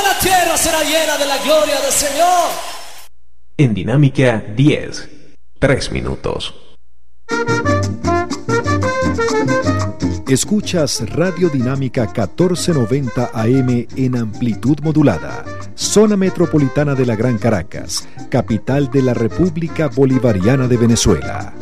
la tierra será llena de la gloria del Señor. En Dinámica 10, 3 minutos. Escuchas Radio Dinámica 1490 AM en amplitud modulada, zona metropolitana de la Gran Caracas, capital de la República Bolivariana de Venezuela.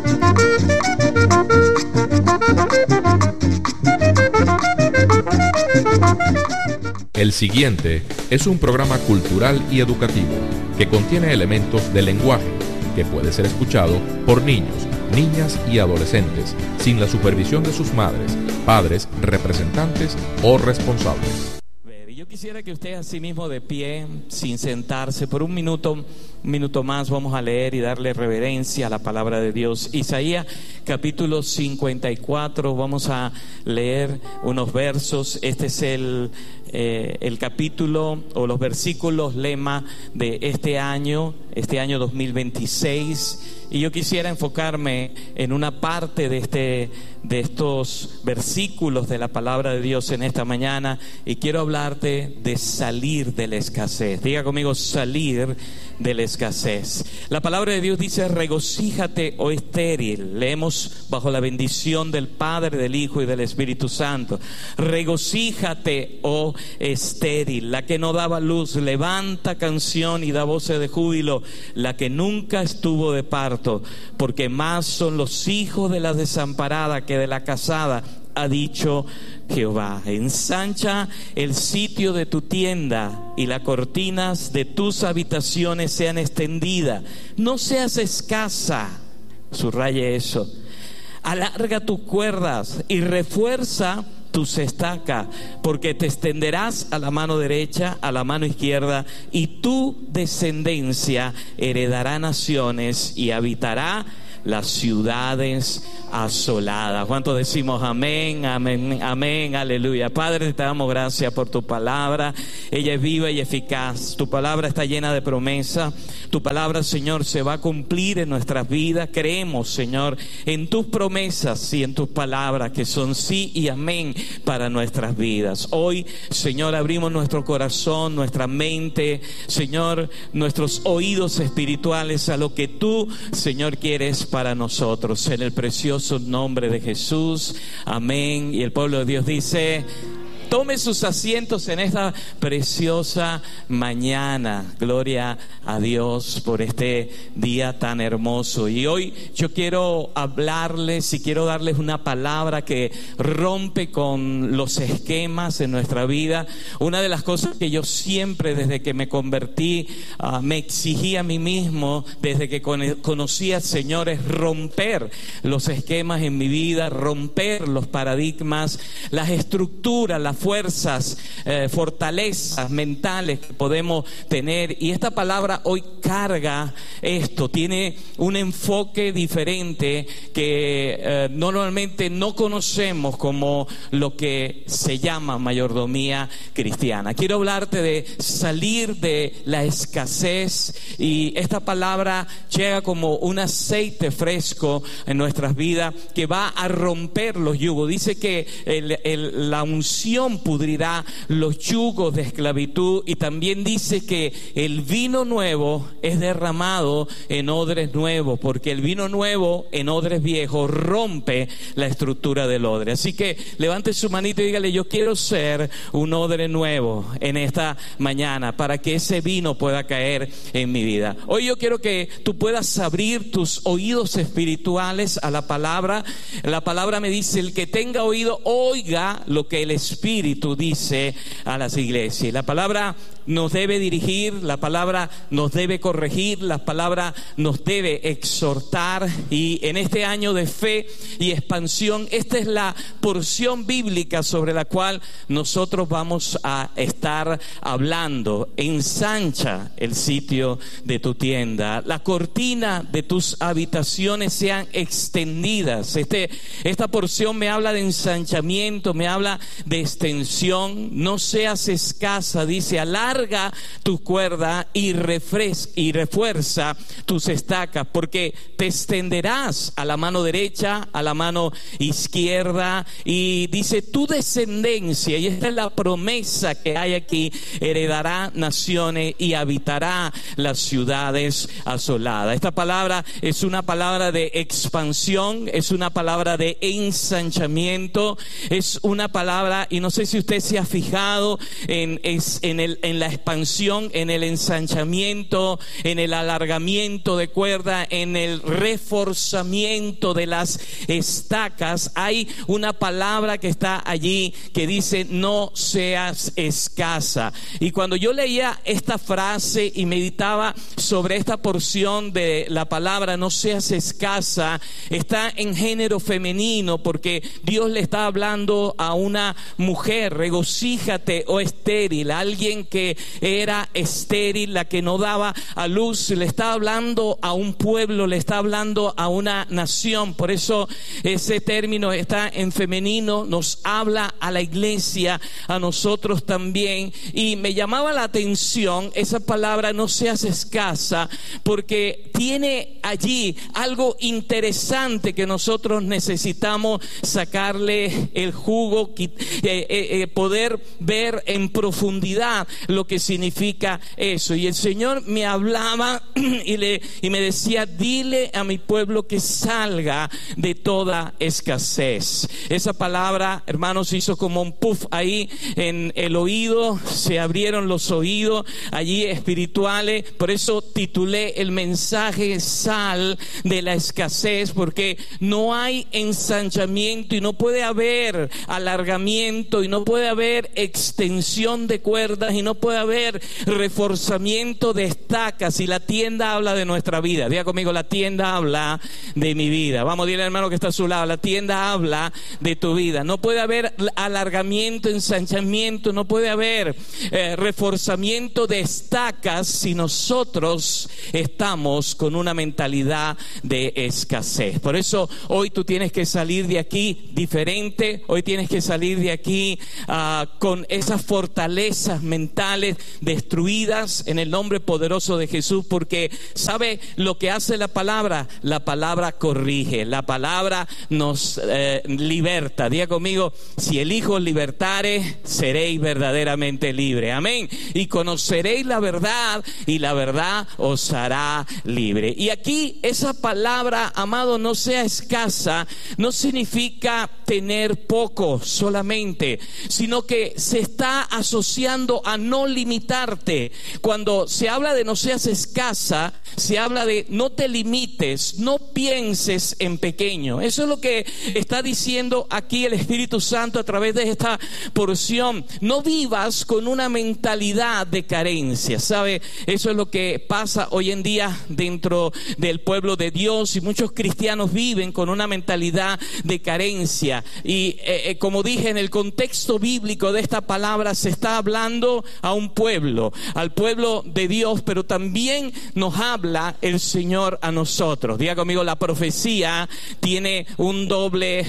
El siguiente es un programa cultural y educativo que contiene elementos del lenguaje que puede ser escuchado por niños, niñas y adolescentes sin la supervisión de sus madres, padres, representantes o responsables. Yo quisiera que usted así mismo de pie, sin sentarse, por un minuto más vamos a leer y darle reverencia a la palabra de Dios. Isaías capítulo 54, vamos a leer unos versos. Este es el capítulo o los versículos lema de este año 2026. Y yo quisiera enfocarme en una parte de estos versículos de la palabra de Dios en esta mañana, y quiero hablarte de salir de la escasez. Diga conmigo, salir de la escasez. La palabra de Dios dice: regocíjate, oh estéril. Leemos bajo la bendición del Padre, del Hijo y del Espíritu Santo. Regocíjate, oh estéril, la que no daba luz, levanta canción y da voces de júbilo, la que nunca estuvo de parto, porque más son los hijos de la desamparada que de la casada, ha dicho Jehová. Ensancha el sitio de tu tienda y las cortinas de tus habitaciones sean extendidas. No seas escasa, subraye eso. Alarga tus cuerdas y refuerza tus estacas, porque te extenderás a la mano derecha, a la mano izquierda, y tu descendencia heredará naciones y habitará las ciudades asoladas. ¿Cuántos decimos amén, amén, amén, aleluya? Padre, te damos gracias por tu palabra. Ella es viva y eficaz. Tu palabra está llena de promesa. Tu palabra, Señor, se va a cumplir en nuestras vidas. Creemos, Señor, en tus promesas y en tus palabras, que son sí y amén para nuestras vidas. Hoy, Señor, abrimos nuestro corazón, nuestra mente, Señor, nuestros oídos espirituales a lo que tú, Señor, quieres para nosotros, en el precioso nombre de Jesús, amén. Y el pueblo de Dios dice: tome sus asientos en esta preciosa mañana. Gloria a Dios por este día tan hermoso. Y hoy yo quiero hablarles y quiero darles una palabra que rompe con los esquemas en nuestra vida. Una de las cosas que yo siempre, desde que me convertí, me exigí a mí mismo, desde que conocí al Señor, es romper los esquemas en mi vida, romper los paradigmas, las estructuras, las fuerzas, fortalezas mentales que podemos tener. Y esta palabra hoy carga esto, tiene un enfoque diferente que normalmente no conocemos como lo que se llama mayordomía cristiana. Quiero hablarte de salir de la escasez, y esta palabra llega como un aceite fresco en nuestras vidas que va a romper los yugos. Dice que la unción pudrirá los yugos de esclavitud, y también dice que el vino nuevo es derramado en odres nuevos, porque el vino nuevo en odres viejos rompe la estructura del odre. Así que levante su manito y dígale: yo quiero ser un odre nuevo en esta mañana, para que ese vino pueda caer en mi vida. Hoy yo quiero que tú puedas abrir tus oídos espirituales a la palabra. La palabra me dice: el que tenga oído, oiga lo que el Espíritu dice a las iglesias. La palabra nos debe dirigir, la palabra nos debe corregir, la palabra nos debe exhortar. Y en este año de fe y expansión, esta es la porción bíblica sobre la cual nosotros vamos a estar hablando. Ensancha el sitio de tu tienda, la cortina de tus habitaciones sean extendidas. Esta porción me habla de ensanchamiento, me habla de extensión. No seas escasa, dice: alarga alarga tu cuerda y refuerza tus estacas, porque te extenderás a la mano derecha, a la mano izquierda, y dice tu descendencia, y esta es la promesa que hay aquí, heredará naciones y habitará las ciudades asoladas. Esta palabra es una palabra de expansión, es una palabra de ensanchamiento, es una palabra, y no sé si usted se ha fijado en la expansión, en el ensanchamiento, en el alargamiento de cuerda, en el reforzamiento de las estacas. Hay una palabra que está allí que dice no seas escasa. Y cuando yo leía esta frase y meditaba sobre esta porción de la palabra no seas escasa, está en género femenino, porque Dios le está hablando a una mujer: regocíjate, oh estéril. Alguien que era estéril, la que no daba a luz, le está hablando a un pueblo, le está hablando a una nación. Por eso ese término está en femenino, nos habla a la iglesia, a nosotros también. Y me llamaba la atención esa palabra no seas escasa, porque tiene allí algo interesante que nosotros necesitamos sacarle el jugo, poder ver en profundidad lo que significa eso. Y el Señor me hablaba y me decía: dile a mi pueblo que salga de toda escasez. Esa palabra, hermanos, hizo como un puff ahí en el oído, se abrieron los oídos allí espirituales. Por eso titulé el mensaje Sal de la escasez, porque no hay ensanchamiento y no puede haber alargamiento y no puede haber extensión de cuerdas y no puede haber reforzamiento de estacas si la tienda habla de nuestra vida. Diga conmigo: la tienda habla de mi vida. Vamos, dile al hermano que está a su lado: la tienda habla de tu vida. No puede haber alargamiento, ensanchamiento, no puede haber reforzamiento de estacas si nosotros estamos con una mentalidad de escasez. Por eso hoy tú tienes que salir de aquí diferente. Hoy tienes que salir de aquí con esas fortalezas mentales destruidas en el nombre poderoso de Jesús, porque ¿sabe lo que hace la palabra? La palabra corrige, la palabra nos liberta. Diga conmigo: si el Hijo libertare, seréis verdaderamente libre. Amén. Y conoceréis la verdad, y la verdad os hará libre. Y aquí esa palabra, amado, no sea escasa, no significa tener poco solamente, sino que se está asociando a no limitarte. Cuando se habla de no seas escasa, se habla de no te limites, no pienses en pequeño. Eso es lo que está diciendo aquí el Espíritu Santo a través de esta porción. No vivas con una mentalidad de carencia. ¿Sabe? Eso es lo que pasa hoy en día dentro del pueblo de Dios, y muchos cristianos viven con una mentalidad de carencia. Y como dije, en el contexto bíblico de esta palabra se está hablando a un pueblo, al pueblo de Dios, pero también nos habla el Señor a nosotros. Diga conmigo: la profecía tiene un doble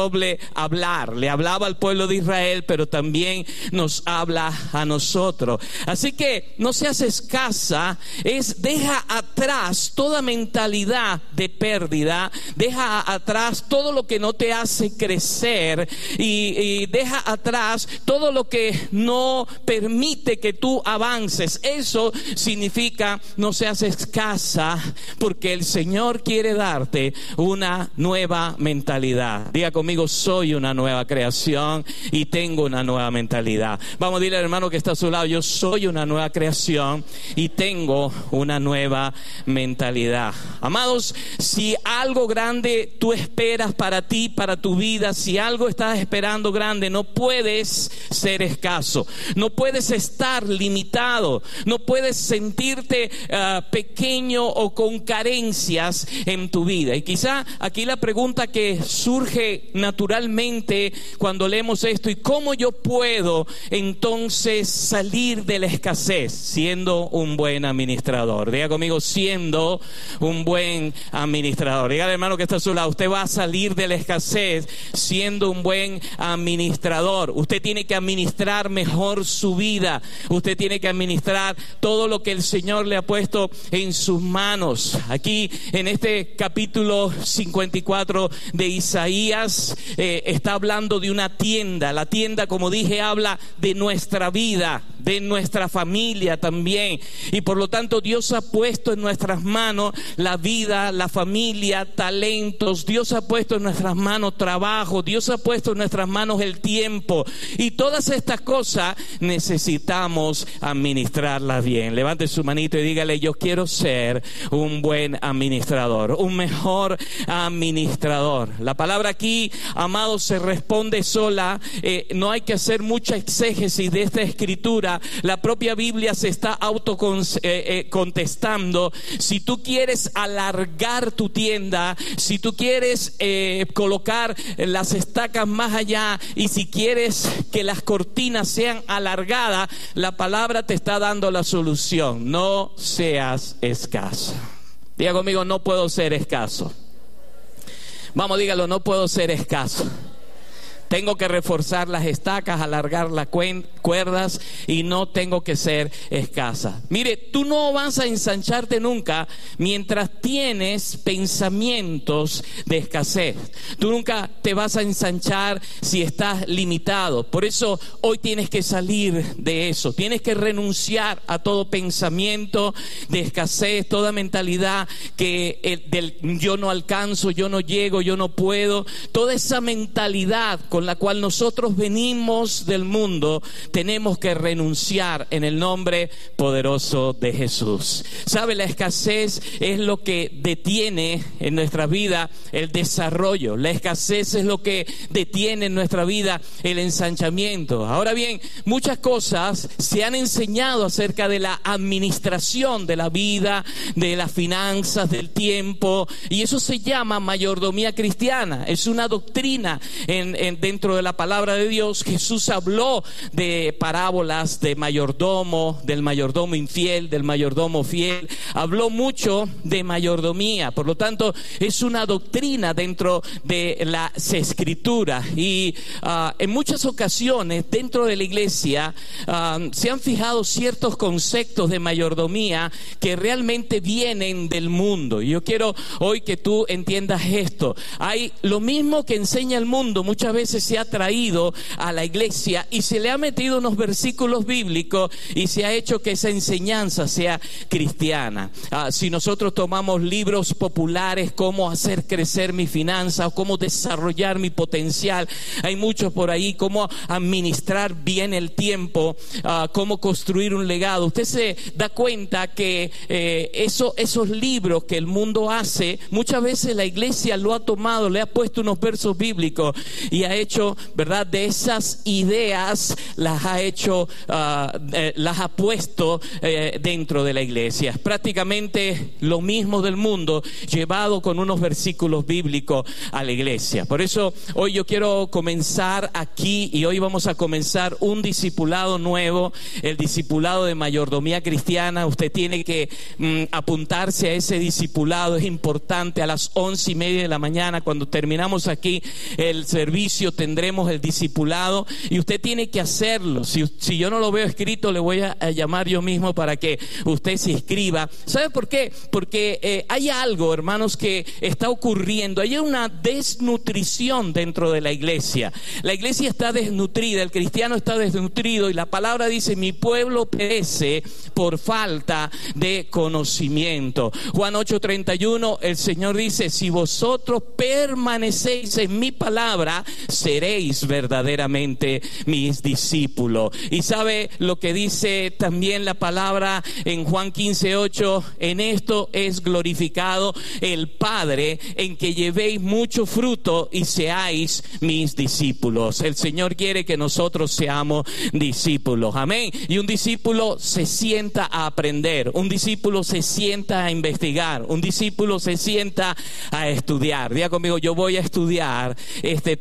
hablar. Le hablaba al pueblo de Israel, pero también nos habla a nosotros. Así que no seas escasa, deja atrás toda mentalidad de pérdida, deja atrás todo lo que no te hace crecer, y deja atrás todo lo que no permite que tú avances. Eso significa no seas escasa, porque el Señor quiere darte una nueva mentalidad. Diga conmigo: soy una nueva creación y tengo una nueva mentalidad. Vamos, dile al hermano que está a su lado: yo soy una nueva creación y tengo una nueva mentalidad. Amados, si algo grande tú esperas para ti, para tu vida, si algo estás esperando grande, no puedes ser escaso, no puedes estar limitado, no puedes sentirte pequeño o con carencias en tu vida. Y quizá aquí la pregunta que surge naturalmente cuando leemos esto: ¿y cómo yo puedo entonces salir de la escasez? Siendo un buen administrador. Diga conmigo: siendo un buen administrador. Diga al hermano que está a su lado: usted va a salir de la escasez siendo un buen administrador. Usted tiene que administrar mejor su vida. Usted tiene que administrar todo lo que el Señor le ha puesto en sus manos. Aquí en este capítulo 54 de Isaías está hablando de una tienda. La tienda, como dije, habla de nuestra vida, de nuestra familia también. Y por lo tanto Dios ha puesto en nuestras manos la vida, la familia, talentos. Dios ha puesto en nuestras manos trabajo. Dios ha puesto en nuestras manos el tiempo. Y todas estas cosas necesitamos administrarlas bien. Levante su manito y dígale: yo quiero ser un buen administrador, un mejor administrador. La palabra aquí, amados, se responde sola. No hay que hacer mucha exégesis de esta escritura. La propia Biblia se está contestando. Si tú quieres alargar tu tienda, si tú quieres colocar las estacas más allá, y si quieres que las cortinas sean alargadas, la palabra te está dando la solución. No seas escaso. Diga conmigo: no puedo ser escaso. Vamos, dígalo: no puedo ser escaso. Tengo que reforzar las estacas, alargar las cuerdas, y no tengo que ser escasa. Mire, tú no vas a ensancharte nunca mientras tienes pensamientos de escasez. Tú nunca te vas a ensanchar si estás limitado. Por eso hoy tienes que salir de eso. Tienes que renunciar a todo pensamiento de escasez, toda mentalidad del yo no alcanzo, yo no llego, yo no puedo. Toda esa mentalidad con la cual nosotros venimos del mundo, tenemos que renunciar en el nombre poderoso de Jesús. ¿Sabe? La escasez es lo que detiene en nuestra vida el desarrollo. La escasez es lo que detiene en nuestra vida el ensanchamiento. Ahora bien, muchas cosas se han enseñado acerca de la administración de la vida, de las finanzas, del tiempo, y eso se llama mayordomía cristiana. Es una doctrina dentro de la palabra de Dios. Jesús habló de parábolas de mayordomo, del mayordomo infiel, del mayordomo fiel. Habló mucho de mayordomía. Por lo tanto, es una doctrina dentro de las escrituras. Y en muchas ocasiones dentro de la iglesia se han fijado ciertos conceptos de mayordomía que realmente vienen del mundo. Y yo quiero hoy que tú entiendas esto. Hay lo mismo que enseña el mundo, muchas veces se ha traído a la iglesia y se le ha metido unos versículos bíblicos y se ha hecho que esa enseñanza sea cristiana. Si nosotros tomamos libros populares, cómo hacer crecer mi finanza, cómo desarrollar mi potencial, hay muchos por ahí, cómo administrar bien el tiempo, cómo construir un legado. Usted se da cuenta que esos libros que el mundo hace, muchas veces la iglesia lo ha tomado, le ha puesto unos versos bíblicos y ha hecho, ¿verdad?, de esas ideas las ha puesto dentro de la iglesia. Es prácticamente lo mismo del mundo llevado con unos versículos bíblicos a la iglesia. Por eso hoy yo quiero comenzar aquí, y hoy vamos a comenzar un discipulado nuevo, el discipulado de mayordomía cristiana. Usted tiene que apuntarse a ese discipulado. Es importante. A las 11:30 de la mañana, cuando terminamos aquí el servicio, tendremos el discipulado y usted tiene que hacerlo. Si yo no lo veo escrito, le voy a llamar yo mismo para que usted se inscriba. ¿Sabe por qué? Porque hay algo, hermanos, que está ocurriendo. Hay una desnutrición dentro de la iglesia. La iglesia está desnutrida, el cristiano está desnutrido, y la palabra dice: mi pueblo perece por falta de conocimiento. Juan 8:31, el Señor dice: si vosotros permanecéis en mi palabra, seréis verdaderamente mis discípulos. Y sabe lo que dice también la palabra en Juan 15:8: en esto es glorificado el Padre, en que llevéis mucho fruto y seáis mis discípulos. El Señor quiere que nosotros seamos discípulos. Amén. Y un discípulo se sienta a aprender, un discípulo se sienta a investigar, un discípulo se sienta a estudiar. Diga conmigo: yo voy a estudiar este tema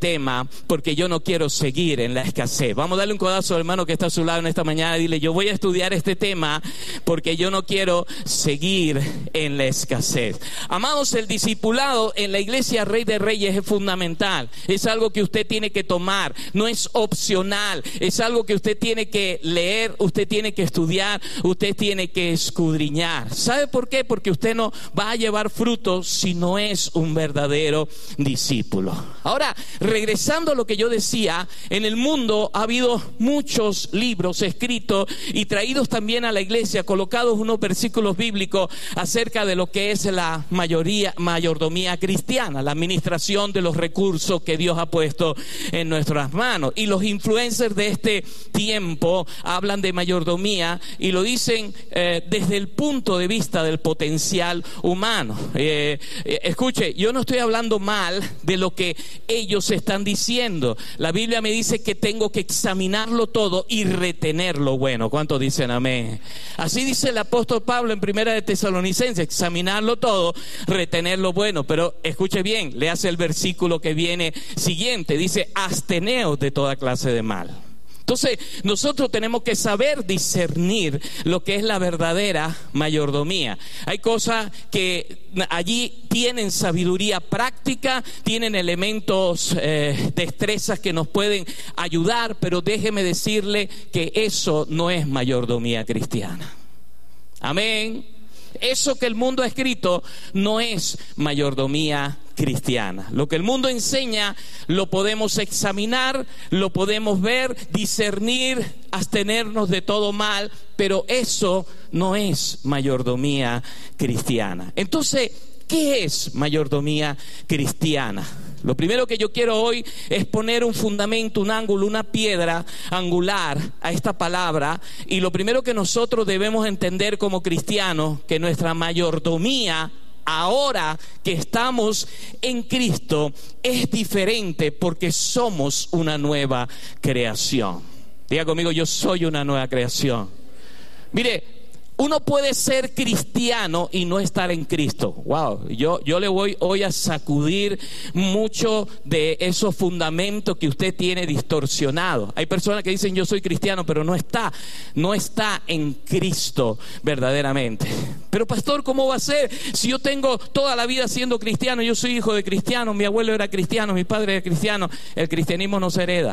porque yo no quiero seguir en la escasez. Vamos a darle un codazo al hermano que está a su lado en esta mañana y dile: yo voy a estudiar este tema porque yo no quiero seguir en la escasez. Amados, el discipulado en la iglesia Rey de Reyes es fundamental. Es algo que usted tiene que tomar, no es opcional. Es algo que usted tiene que leer, usted tiene que estudiar, usted tiene que escudriñar. ¿Sabe por qué? Porque usted no va a llevar frutos si no es un verdadero discípulo. Ahora, regresando a lo que yo decía, en el mundo ha habido muchos libros escritos y traídos también a la iglesia, colocados unos versículos bíblicos acerca de lo que es la mayordomía cristiana, la administración de los recursos que Dios ha puesto en nuestras manos. Y los influencers de este tiempo hablan de mayordomía y lo dicen desde el punto de vista del potencial humano. Escuche, yo no estoy hablando mal de lo que ellos están diciendo. La Biblia me dice que tengo que examinarlo todo y retener lo bueno. ¿Cuántos dicen amén? Así dice el apóstol Pablo en Primera de Tesalonicenses: examinarlo todo, retener lo bueno. Pero escuche bien, le hace el versículo que viene siguiente, dice: absteneos de toda clase de mal. Entonces, nosotros tenemos que saber discernir lo que es la verdadera mayordomía. Hay cosas que allí tienen sabiduría práctica, tienen elementos, destrezas que nos pueden ayudar, pero déjeme decirle que eso no es mayordomía cristiana. Amén. Eso que el mundo ha escrito no es mayordomía cristiana. Lo que el mundo enseña lo podemos examinar, lo podemos ver, discernir, abstenernos de todo mal, pero eso no es mayordomía cristiana. Entonces, ¿qué es mayordomía cristiana? Lo primero que yo quiero hoy es poner un fundamento, un ángulo, una piedra angular a esta palabra. Y lo primero que nosotros debemos entender como cristianos, que nuestra mayordomía, ahora que estamos en Cristo, es diferente porque somos una nueva creación. Diga conmigo: yo soy una nueva creación. Mire, uno puede ser cristiano y no estar en Cristo. Wow, yo le voy hoy a sacudir mucho de esos fundamentos que usted tiene distorsionados. Hay personas que dicen: yo soy cristiano, pero no está en Cristo verdaderamente. Pero pastor, ¿cómo va a ser? Si yo tengo toda la vida siendo cristiano, yo soy hijo de cristiano, mi abuelo era cristiano, mi padre era cristiano. El cristianismo no se hereda.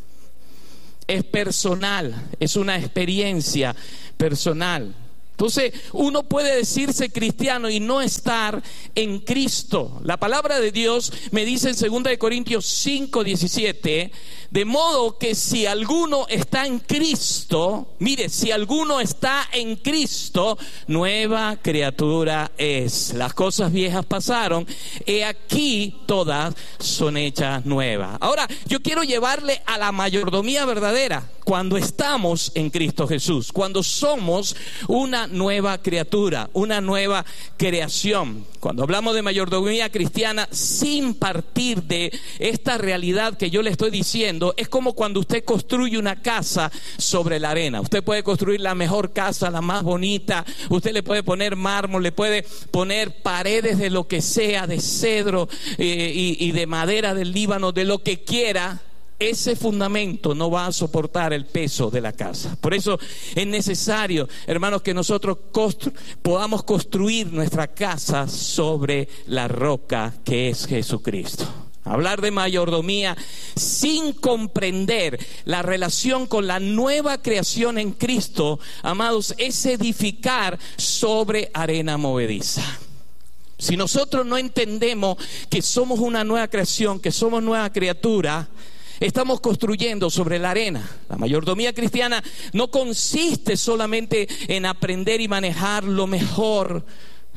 Es personal, es una experiencia personal. Entonces, uno puede decirse cristiano y no estar en Cristo. La palabra de Dios me dice en 2 Corintios 5:17, de modo que si alguno está en Cristo, mire, si alguno está en Cristo, nueva criatura es. Las cosas viejas pasaron, he aquí todas son hechas nuevas. Ahora, yo quiero llevarle a la mayordomía verdadera cuando estamos en Cristo Jesús, cuando somos una nueva criatura, una nueva creación. Cuando hablamos de mayordomía cristiana, sin partir de esta realidad que yo le estoy diciendo, es como cuando usted construye una casa sobre la arena. Usted puede construir la mejor casa, la más bonita, usted le puede poner mármol, le puede poner paredes de lo que sea, de cedro y de madera del Líbano, de lo que quiera. Ese fundamento no va a soportar el peso de la casa. Por eso es necesario, hermanos, que nosotros podamos construir nuestra casa sobre la roca que es Jesucristo. Hablar de mayordomía sin comprender la relación con la nueva creación en Cristo, amados, es edificar sobre arena movediza. Si nosotros no entendemos que somos una nueva creación, que somos nueva criatura, estamos construyendo sobre la arena. La mayordomía cristiana no consiste solamente en aprender y manejar lo mejor,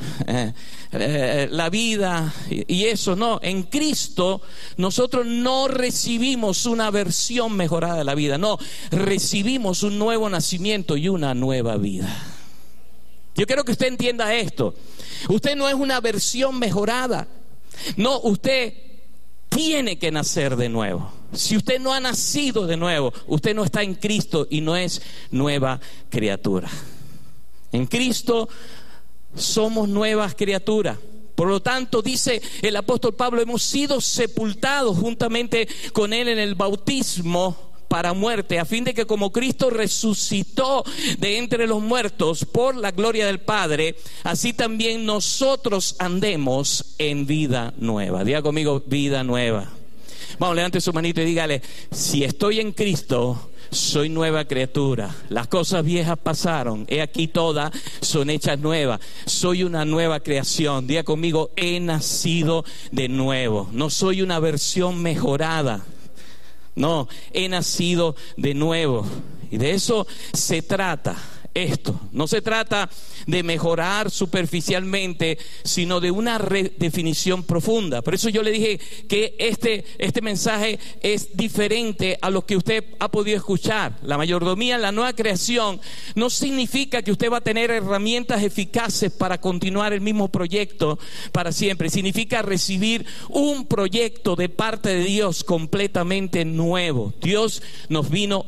la vida y eso, no. En Cristo nosotros no recibimos una versión mejorada de la vida, no, recibimos un nuevo nacimiento y una nueva vida. Yo quiero que usted entienda esto. Usted no es una versión mejorada, no, usted tiene que nacer de nuevo. Si usted no ha nacido de nuevo, usted no está en Cristo y no es nueva criatura. En Cristo somos nuevas criaturas. Por lo tanto, dice el apóstol Pablo, hemos sido sepultados juntamente con Él en el bautismo para muerte, a fin de que como Cristo resucitó de entre los muertos por la gloria del Padre, así también nosotros andemos en vida nueva. Diga conmigo, vida nueva. Vamos, levante su manito y dígale: si estoy en Cristo, soy nueva criatura. Las cosas viejas pasaron, he aquí todas son hechas nuevas. Soy una nueva creación. Diga conmigo, he nacido de nuevo. No soy una versión mejorada. No, he nacido de nuevo. Y de eso se trata esto. No se trata de mejorar superficialmente, sino de una redefinición profunda. Por eso yo le dije que este mensaje es diferente a lo que usted ha podido escuchar. La mayordomía, la nueva creación, no significa que usted va a tener herramientas eficaces para continuar el mismo proyecto para siempre. Significa recibir un proyecto de parte de Dios completamente nuevo. Dios nos vino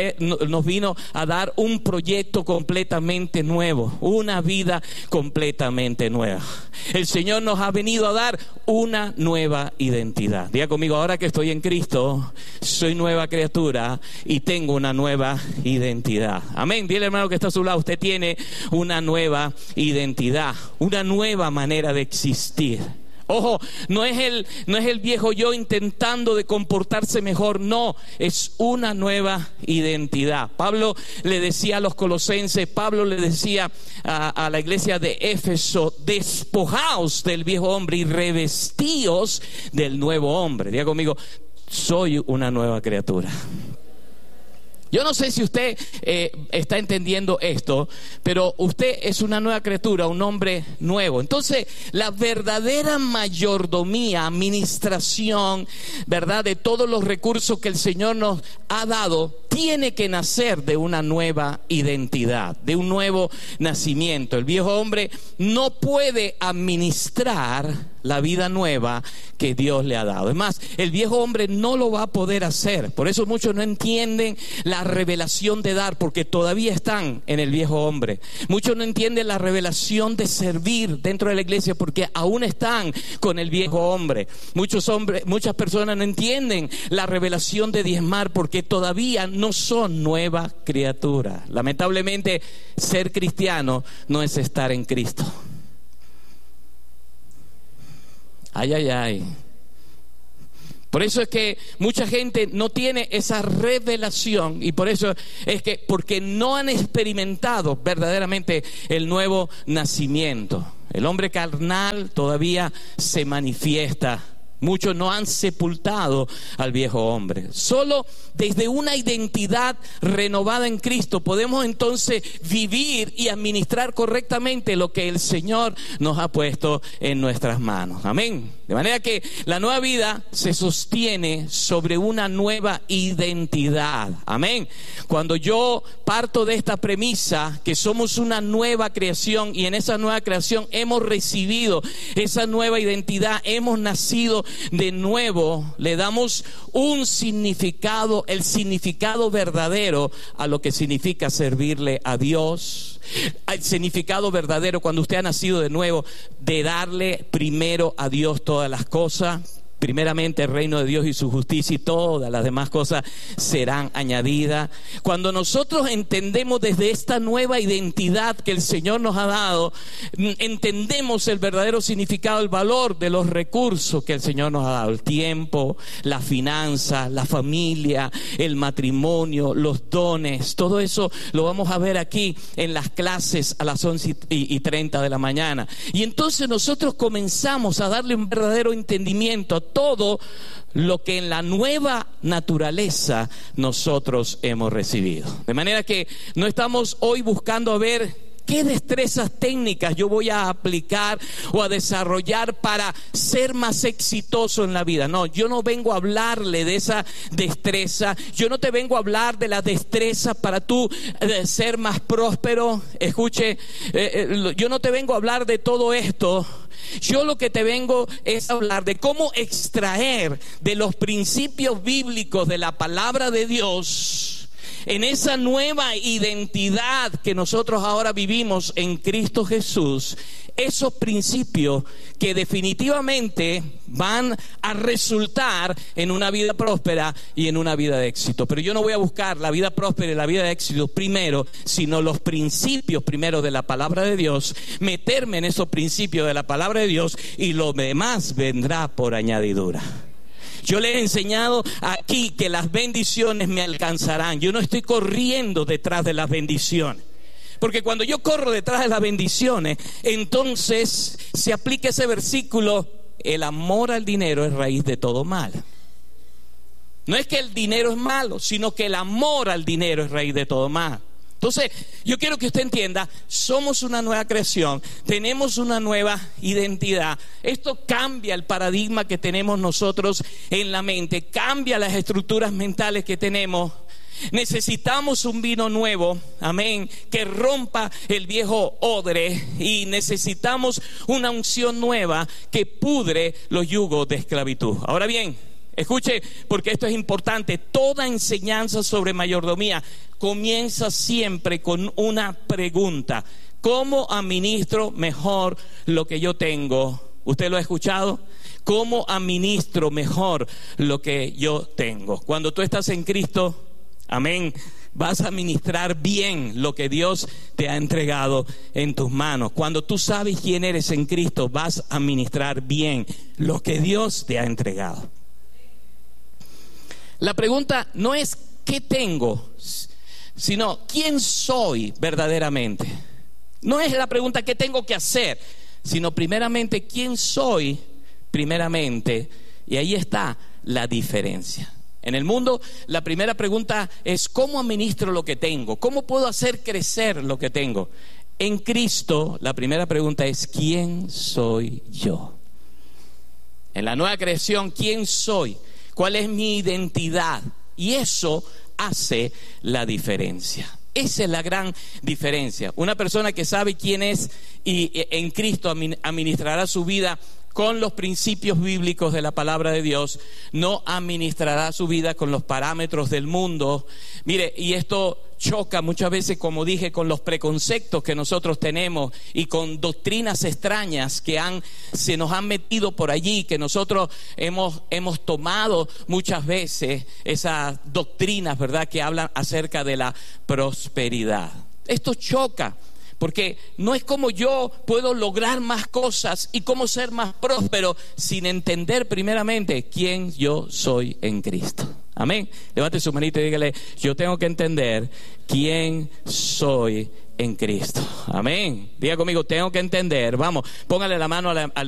a dar un proyecto completamente nuevo, una vida completamente nueva. El Señor nos ha venido a dar una nueva identidad. Diga conmigo, ahora que estoy en Cristo, soy nueva criatura y tengo una nueva identidad. Amén. Dile, hermano que está a su lado, usted tiene una nueva identidad, una nueva manera de existir. Ojo, no es el viejo yo intentando de comportarse mejor, no, es una nueva identidad. Pablo le decía a los colosenses, Pablo le decía a la iglesia de Éfeso: despojaos del viejo hombre y revestíos del nuevo hombre. Diga conmigo, soy una nueva criatura. Yo no sé si usted está entendiendo esto, pero usted es una nueva criatura, un hombre nuevo. Entonces, la verdadera mayordomía, administración, ¿verdad?, de todos los recursos que el Señor nos ha dado, tiene que nacer de una nueva identidad, de un nuevo nacimiento. El viejo hombre no puede administrar la vida nueva que Dios le ha dado. Es más, el viejo hombre no lo va a poder hacer. Por eso muchos no entienden la revelación de dar, porque todavía están en el viejo hombre. Muchos no entienden la revelación de servir dentro de la iglesia, porque aún están con el viejo hombre. Muchas personas no entienden la revelación de diezmar, porque todavía no son nueva criatura. Lamentablemente, ser cristiano no es estar en Cristo. Ay, ay, ay. Por eso es que mucha gente no tiene esa revelación, y por eso es que, porque no han experimentado verdaderamente el nuevo nacimiento. El hombre carnal todavía se manifiesta. Muchos no han sepultado al viejo hombre. Solo desde una identidad renovada en Cristo podemos entonces vivir y administrar correctamente lo que el Señor nos ha puesto en nuestras manos. Amén. De manera que la nueva vida se sostiene sobre una nueva identidad. Amén. Cuando yo parto de esta premisa que somos una nueva creación, y en esa nueva creación hemos recibido esa nueva identidad, hemos nacido de nuevo, le damos un significado, el significado verdadero a lo que significa servirle a Dios. El significado verdadero, cuando usted ha nacido de nuevo, de darle primero a Dios todas las cosas. Primeramente el reino de Dios y su justicia, y todas las demás cosas serán añadidas. Cuando nosotros entendemos desde esta nueva identidad que el Señor nos ha dado, entendemos el verdadero significado, el valor de los recursos que el Señor nos ha dado: el tiempo, la finanza, la familia, el matrimonio, los dones. Todo eso lo vamos a ver aquí en las clases a las 11:30 de la mañana. Y entonces nosotros comenzamos a darle un verdadero entendimiento a todo lo que en la nueva naturaleza nosotros hemos recibido. De manera que no estamos hoy buscando a ver qué destrezas técnicas yo voy a aplicar o a desarrollar para ser más exitoso en la vida. No, yo no vengo a hablarle de esa destreza. Yo no te vengo a hablar de la destreza para tú ser más próspero. Escuche, yo no te vengo a hablar de todo esto. Yo lo que te vengo es a hablar de cómo extraer de los principios bíblicos de la palabra de Dios, en esa nueva identidad que nosotros ahora vivimos en Cristo Jesús, esos principios que definitivamente van a resultar en una vida próspera y en una vida de éxito. Pero yo no voy a buscar la vida próspera y la vida de éxito primero, sino los principios primero de la palabra de Dios, meterme en esos principios de la palabra de Dios, y lo demás vendrá por añadidura. Yo le he enseñado aquí que las bendiciones me alcanzarán. Yo no estoy corriendo detrás de las bendiciones, porque cuando yo corro detrás de las bendiciones, entonces se aplica ese versículo: el amor al dinero es raíz de todo mal. No es que el dinero es malo, sino que el amor al dinero es raíz de todo mal. Entonces, yo quiero que usted entienda, somos una nueva creación, tenemos una nueva identidad. Esto cambia el paradigma que tenemos nosotros en la mente, cambia las estructuras mentales que tenemos. Necesitamos un vino nuevo, amén, que rompa el viejo odre, y necesitamos una unción nueva que pudre los yugos de esclavitud. Ahora bien, escuche, porque esto es importante. Toda enseñanza sobre mayordomía comienza siempre con una pregunta: ¿cómo administro mejor lo que yo tengo? ¿Usted lo ha escuchado? ¿Cómo administro mejor lo que yo tengo? Cuando tú estás en Cristo, amén, vas a administrar bien lo que Dios te ha entregado en tus manos. Cuando tú sabes quién eres en Cristo, vas a administrar bien lo que Dios te ha entregado. La pregunta no es ¿qué tengo?, sino ¿quién soy verdaderamente? No es la pregunta ¿qué tengo que hacer?, sino primeramente ¿quién soy primeramente? Y ahí está la diferencia. En el mundo, la primera pregunta es ¿cómo administro lo que tengo? ¿Cómo puedo hacer crecer lo que tengo? En Cristo, la primera pregunta es ¿quién soy yo? En la nueva creación, ¿quién soy? ¿Cuál es mi identidad? Y eso hace la diferencia. Esa es la gran diferencia. Una persona que sabe quién es y en Cristo administrará su vida con los principios bíblicos de la palabra de Dios, no administrará su vida con los parámetros del mundo. Mire, y esto choca muchas veces, como dije, con los preconceptos que nosotros tenemos y con doctrinas extrañas que se nos han metido por allí, que nosotros hemos tomado muchas veces esas doctrinas, ¿verdad?, que hablan acerca de la prosperidad. Esto choca, porque no es como yo puedo lograr más cosas y cómo ser más próspero sin entender primeramente quién yo soy en Cristo. Amén. Levante su manita y dígale: yo tengo que entender quién soy en Cristo. Amén. Diga conmigo: tengo que entender. Vamos, póngale la mano al